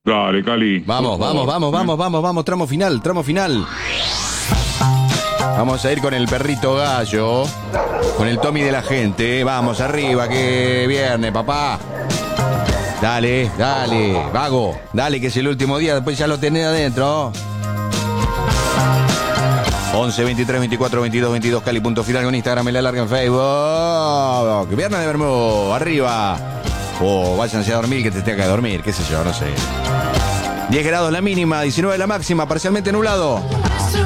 Dale, Cali. Vamos, tramo final. Vamos a ir con el perrito gallo, con el Tommy de la gente. Vamos, arriba, que viernes, papá. Dale, vago. Dale, que es el último día, después ya lo tenés adentro. 11, 23, 24, 22, 22, Cali, punto final con Instagram, en la larga en Facebook. Viernes de Bermú, arriba. Váyanse a dormir, que te tenga que dormir, qué sé yo, no sé. 10 grados la mínima, 19 la máxima, parcialmente nublado.